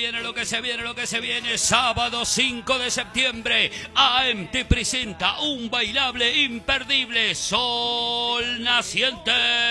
viene, lo que se viene, lo que se viene. Sábado 5 de septiembre, AM te presenta un bailable imperdible, Sol Naciente.